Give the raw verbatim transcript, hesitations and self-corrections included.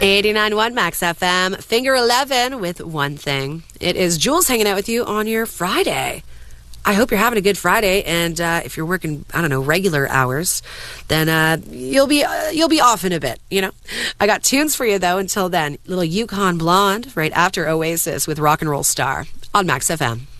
eighty-nine point one Max F M, Finger eleven with One Thing. It is Jules hanging out with you on your Friday. I hope you're having a good Friday, and uh, if you're working, I don't know, regular hours, then uh, you'll be uh, you'll be off in a bit, you know? I got tunes for you, though, until then. Little Yukon Blonde right after Oasis with Rock and Roll Star on Max F M.